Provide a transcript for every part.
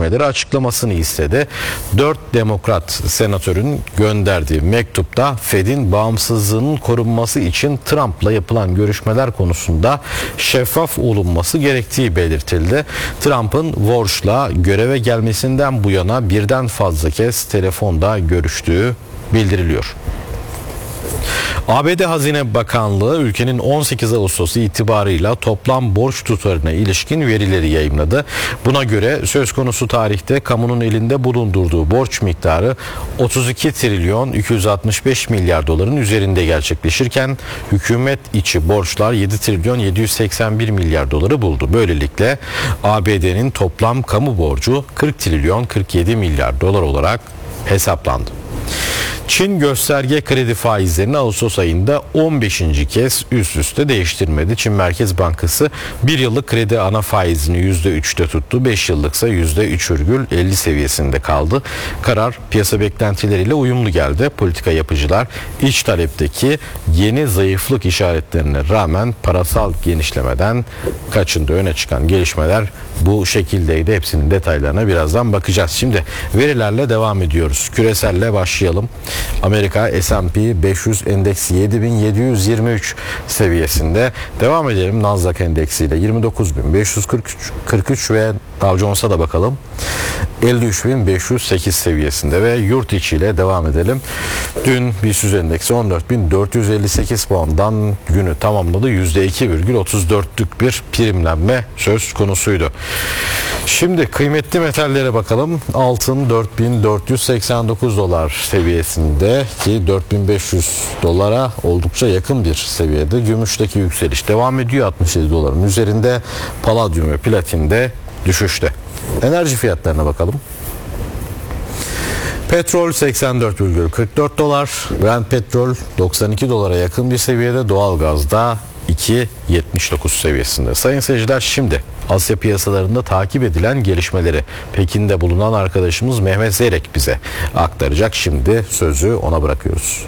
görüşmeleri açıklamasını istedi. 4 demokrat senatörün gönderdiği mektupta Fed'in bağımsızlığının korunması için Trump'la yapılan görüşmeler konusunda şeffaf olunması gerektiği belirtildi. Trump'ın Walsh'la göreve gelmesinden bu yana birden fazla kez telefonda görüştüğü bildiriliyor. ABD Hazine Bakanlığı ülkenin 18 Ağustos itibarıyla toplam borç tutarına ilişkin verileri yayımladı. Buna göre söz konusu tarihte kamunun elinde bulundurduğu borç miktarı 32 trilyon 265 milyar doların üzerinde gerçekleşirken hükümet içi borçlar 7 trilyon 781 milyar doları buldu. Böylelikle ABD'nin toplam kamu borcu 40 trilyon 47 milyar dolar olarak hesaplandı. Çin gösterge kredi faizlerini Ağustos ayında 15. kez üst üste değiştirmedi. Çin Merkez Bankası 1 yıllık kredi ana faizini %3'te tuttu. 5 yıllıksa %3,50 seviyesinde kaldı. Karar piyasa beklentileriyle uyumlu geldi. Politika yapıcılar iç talepteki yeni zayıflık işaretlerine rağmen parasal genişlemeden kaçındı. Öne çıkan gelişmeler bu şekildeydi. Hepsinin detaylarına birazdan bakacağız. Şimdi verilerle devam ediyoruz. Küreselle başlayalım. Amerika S&P 500 endeksi 7723 seviyesinde. Devam edelim Nasdaq endeksiyle 29543 ve Dow Jones'a da bakalım. 53508 seviyesinde ve yurt içiyle devam edelim. Dün BIST endeksi 14458 puandan günü tamamladı. %2,34'lük bir primlenme söz konusuydu. Şimdi kıymetli metallere bakalım. Altın 4489 dolar seviyesinde ki 4500 dolara oldukça yakın bir seviyede. Gümüşteki yükseliş devam ediyor 67 doların üzerinde. Paladyum ve platinde düşüşte. Enerji fiyatlarına bakalım. Petrol 84,44 dolar, Brent petrol 92 dolara yakın bir seviyede, doğalgazda 2,79 seviyesinde. Sayın seyirciler, şimdi Asya piyasalarında takip edilen gelişmeleri Pekin'de bulunan arkadaşımız Mehmet Zeyrek bize aktaracak. Şimdi sözü ona bırakıyoruz.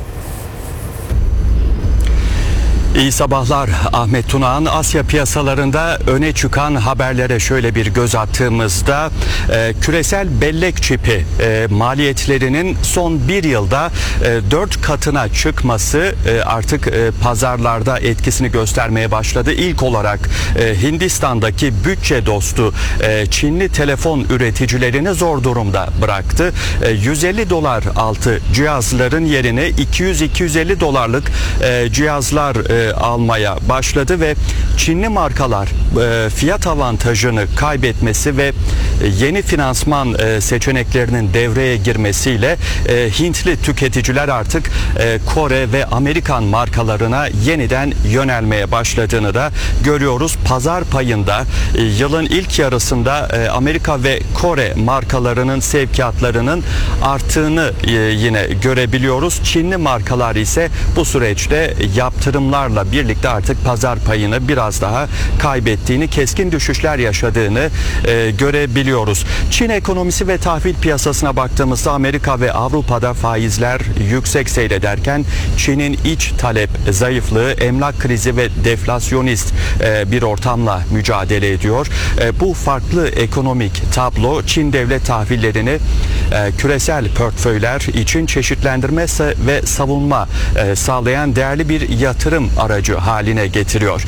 İyi sabahlar Ahmet Tunağan. Asya piyasalarında öne çıkan haberlere şöyle bir göz attığımızda küresel bellek çipi maliyetlerinin son bir yılda 4 katına çıkması artık pazarlarda etkisini göstermeye başladı. İlk olarak Hindistan'daki bütçe dostu Çinli telefon üreticilerini zor durumda bıraktı. 150 dolar altı cihazların yerine 200-250 dolarlık cihazlar almaya başladı ve Çinli markalar fiyat avantajını kaybetmesi ve yeni finansman seçeneklerinin devreye girmesiyle Hintli tüketiciler artık Kore ve Amerikan markalarına yeniden yönelmeye başladığını da görüyoruz. Pazar payında yılın ilk yarısında Amerika ve Kore markalarının sevkiyatlarının arttığını yine görebiliyoruz. Çinli markalar ise bu süreçte yaptırımlarla birlikte artık pazar payını biraz daha kaybettiğini, keskin düşüşler yaşadığını görebiliyoruz. Çin ekonomisi ve tahvil piyasasına baktığımızda Amerika ve Avrupa'da faizler yüksek seyrederken Çin'in iç talep zayıflığı, emlak krizi ve deflasyonist bir ortamla mücadele ediyor. Bu farklı ekonomik tablo Çin devlet tahvillerini küresel portföyler için çeşitlendirme ve savunma sağlayan değerli bir yatırım aracı haline getiriyor.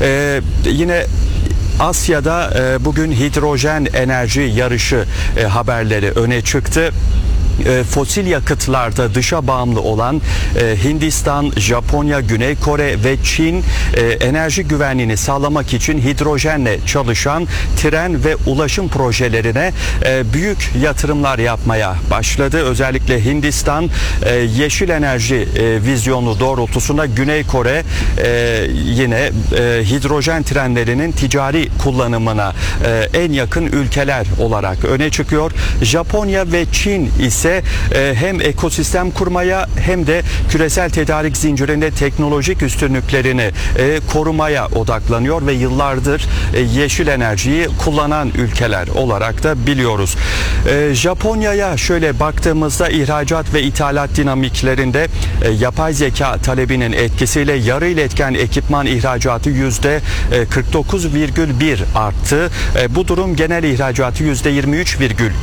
Yine Asya'da bugün hidrojen enerji yarışı haberleri öne çıktı. Fosil yakıtlarda dışa bağımlı olan Hindistan, Japonya, Güney Kore ve Çin enerji güvenliğini sağlamak için hidrojenle çalışan tren ve ulaşım projelerine büyük yatırımlar yapmaya başladı. Özellikle Hindistan yeşil enerji vizyonu doğrultusunda, Güney Kore yine hidrojen trenlerinin ticari kullanımına en yakın ülkeler olarak öne çıkıyor. Japonya ve Çin ise hem ekosistem kurmaya hem de küresel tedarik zincirinde teknolojik üstünlüklerini korumaya odaklanıyor ve yıllardır yeşil enerjiyi kullanan ülkeler olarak da biliyoruz. Japonya'ya şöyle baktığımızda ihracat ve ithalat dinamiklerinde yapay zeka talebinin etkisiyle yarı iletken ekipman ihracatı %49,1 arttı. Bu durum genel ihracatı %23,2